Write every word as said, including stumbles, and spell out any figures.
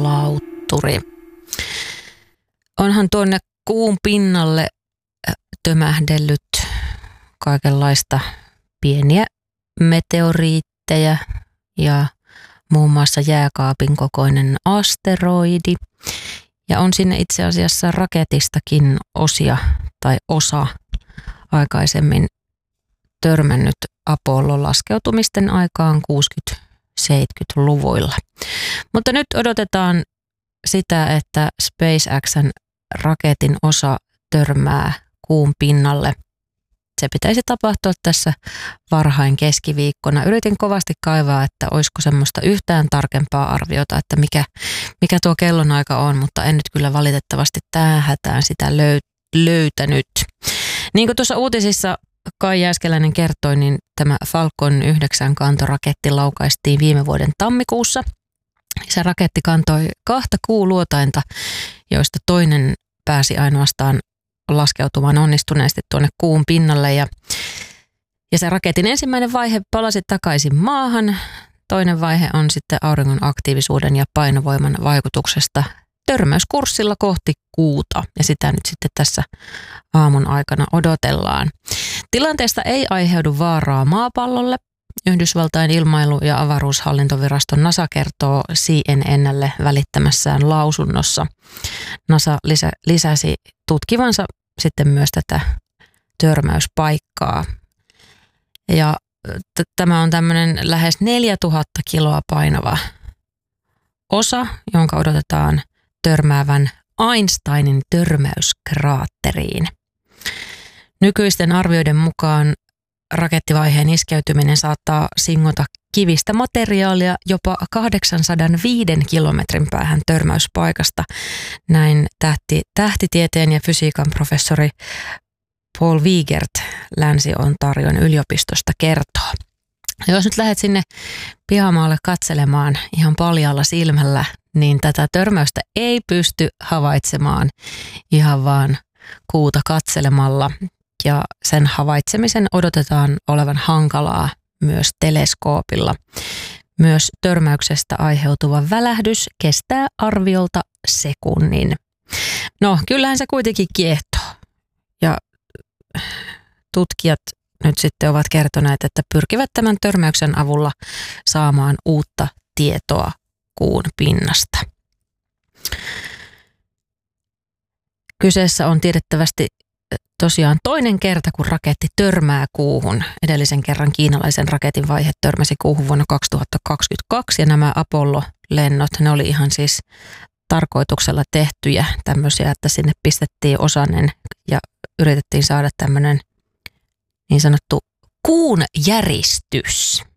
lautturi. Onhan tuonne kuun pinnalle tömähdellyt kaikenlaista pieniä meteoriitteja ja muun muassa jääkaapin kokoinen asteroidi. Ja on sinne itse asiassa raketistakin osia tai osa aikaisemmin törmännyt Apollon laskeutumisten aikaan kuusikymmentä-seitsemänkymmentäluvuilla. Mutta nyt odotetaan sitä, että SpaceXn raketin osa törmää kuun pinnalle. Se pitäisi tapahtua tässä varhain keskiviikkona. Yritin kovasti kaivaa, että olisiko semmoista yhtään tarkempaa arviota, että mikä, mikä tuo kellonaika on, mutta en nyt kyllä valitettavasti tähän hätään sitä löy- löytänyt. Niin kuin tuossa uutisissa Kai Jääskeläinen kertoi, niin tämä Falcon yhdeksän kantoraketti laukaistiin viime vuoden tammikuussa. Se raketti kantoi kahta kuuluotainta, joista toinen pääsi ainoastaan laskeutumaan onnistuneesti tuonne kuun pinnalle. Ja, ja se raketin ensimmäinen vaihe palasi takaisin maahan. Toinen vaihe on sitten auringon aktiivisuuden ja painovoiman vaikutuksesta törmäyskurssilla kohti kuuta. Ja sitä nyt sitten tässä aamun aikana odotellaan. Tilanteesta ei aiheudu vaaraa maapallolle. Yhdysvaltain ilmailu- ja avaruushallintovirasto NASA kertoo C N N:lle välittämässään lausunnossa. NASA lisä, lisäsi tutkivansa sitten myös tätä törmäyspaikkaa. Ja t- tämä on tämmöinen lähes neljätuhatta kiloa painava osa, jonka odotetaan törmäävän Einsteinin törmäyskraatteriin. Nykyisten arvioiden mukaan rakettivaiheen iskeytyminen saattaa singota kivistä materiaalia jopa kahdeksansataaviisi kilometrin päähän törmäyspaikasta. Näin tähti, tähtitieteen ja fysiikan professori Paul Wiegert Länsi-Ontarion yliopistosta kertoo. Jos nyt lähdet sinne pihamaalle katselemaan ihan paljaalla silmällä, niin tätä törmäystä ei pysty havaitsemaan ihan vaan kuuta katselemalla. Ja sen havaitsemisen odotetaan olevan hankalaa myös teleskoopilla. Myös törmäyksestä aiheutuva välähdys kestää arviolta sekunnin. No, kyllähän se kuitenkin kiehtoo. Ja tutkijat nyt sitten ovat kertoneet, että pyrkivät tämän törmäyksen avulla saamaan uutta tietoa kuun pinnasta. Kyseessä on tiedettävästi tosiaan toinen kerta, kun raketti törmää kuuhun. Edellisen kerran kiinalaisen raketin vaihe törmäsi kuuhun vuonna kaksituhattakaksikymmentäkaksi ja nämä Apollo-lennot, ne oli ihan siis tarkoituksella tehtyjä tämmöisiä, että sinne pistettiin osanen ja yritettiin saada tämmöinen niin sanottu kuun järistys.